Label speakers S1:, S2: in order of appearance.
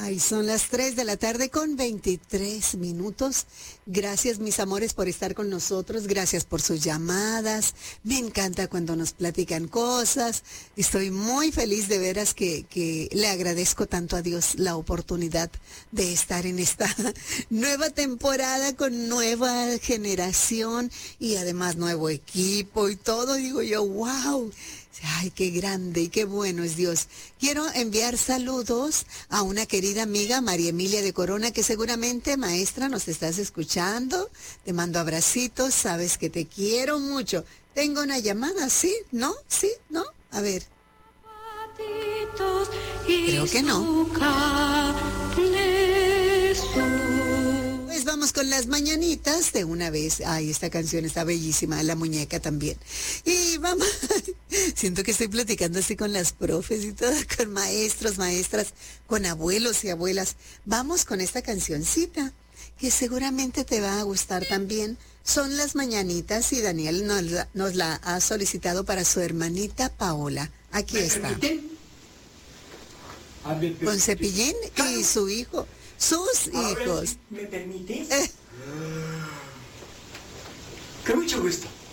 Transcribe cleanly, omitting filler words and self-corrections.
S1: Ay, son las 3 de la tarde con 23 minutos. Gracias, mis amores, por estar con nosotros. Gracias por sus llamadas. Me encanta cuando nos platican cosas. Estoy muy feliz de veras que le agradezco tanto a Dios la oportunidad de estar en esta nueva temporada con nueva generación y además nuevo equipo y todo. Digo yo, wow. Ay, qué grande y qué bueno es Dios. Quiero enviar saludos a una querida amiga, María Emilia de Corona, que seguramente, maestra, nos estás escuchando. Te mando abracitos, sabes que te quiero mucho. Tengo una llamada, ¿sí? ¿No? ¿Sí? ¿No? A ver. Creo que no. Pues vamos con las mañanitas de una vez. Ay, esta canción está bellísima, la muñeca también. Y vamos, siento que estoy platicando así con las profes y todo, con maestros, maestras, con abuelos y abuelas. Vamos con esta cancioncita, que seguramente te va a gustar también. Son las mañanitas y Daniel nos la ha solicitado para su hermanita Paola. Aquí está. Con Cepillín y su hijo. Sus hijos.
S2: ¿Me permites? Con mucho gusto.